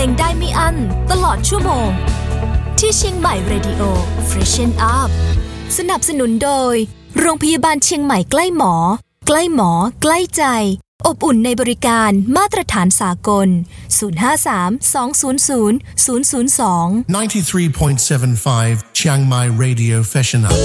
ลงได้ไม่อั้นตลอดชั่วโมงที่เชียงใหม่ Radio Freshen Up สนับสนุนโดยโรงพยาบาลเชียงใหม่ใกล้หมอใกล้หมอใกล้ใจอบอุ่นในบริการมาตรฐานสากล053 200 002 93.75 Chiang Mai Radio Freshen Up